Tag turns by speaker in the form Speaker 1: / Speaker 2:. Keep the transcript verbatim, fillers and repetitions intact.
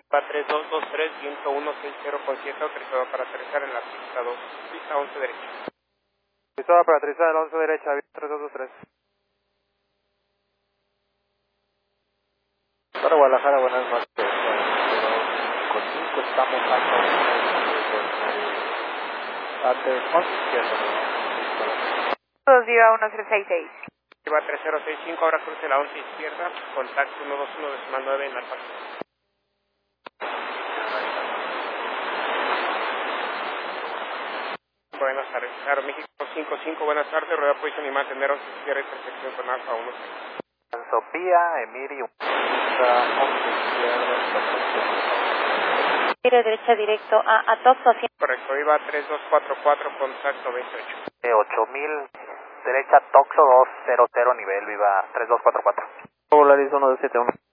Speaker 1: Va tres dos dos tres, viento uno seis cero con siete, autorizado para aterrizar en la pista dos, pista once derecha.
Speaker 2: Autorizado para aterrizar en la once derecha, viento tres dos dos tres.
Speaker 3: Para Guadalajara, buenas noches. Con cinco estamos acá. Atención izquierda.
Speaker 4: dos Viva uno cero seis seis.
Speaker 1: Va tres cero seis cinco, ahora cruce la once izquierda, contacto uno dos uno decimal nueve en alfa. Buenas tardes, Claro, México cinco cinco, buenas tardes, rueda posición y mantener once izquierda, intersección con alfa uno seis.
Speaker 3: Sofía, Emiri, once izquierda,
Speaker 4: Giro derecha directo a Atoxo.
Speaker 1: Correcto, iba tres dos cuatro cuatro, contacto veintiocho.
Speaker 3: ocho mil, derecha Toxo dos cero cero, nivel, viva tres dos cuatro cuatro.
Speaker 2: Polaris uno dos siete uno.